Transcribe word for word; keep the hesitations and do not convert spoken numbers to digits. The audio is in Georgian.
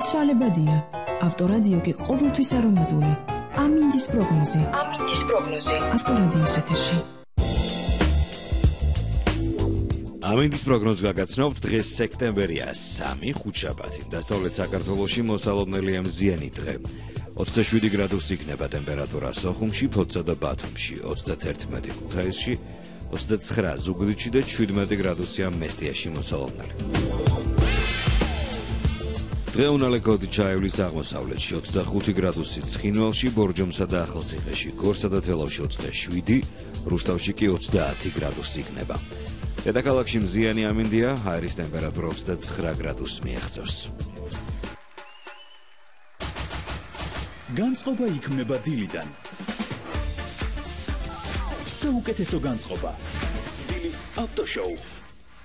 ცვალებადია. ავტორადიო კი ყოველთვის არომატული. ამინდის პროგნოზი. ამინდის პროგნოზი. ავტორადიოს ეთერში. ამინდის პროგნოზს გაგაცნობთ დღეს სექტემბერია სამი ხუთშაბათი. დასავლეთ საქართველოში მოსალოდნელია მზიანი დღე. ოცდაშვიდი გრადუსი იქნება ტემპერატურა სოხუმში, ფოთსა და ბათუმში, ოცდაათი ქუთაისში, ოცდაცხრა ზუგდიდში და შვიდმეტი გრადუსია მესტიაში მოსალოდნელი. დღეუნალე გოდი ჩაივლის აღმოსავლეთში, ოცდახუთი გრადუსი ცხინვალში, ბორჯომსა და ახალციხეში, გორსა და თელავში ოცდაშვიდი, რუსთავში კი ოცდაათი გრადუსი იქნება. დედაქალაქში მზიანი ამინდია, აირის ტემპერატურა ოცდაცხრა გრადუსს მიაღწევს. განწყობა იქმნება დილიდან. საუკეთესო განწყობა. დილის ავტოშოუ.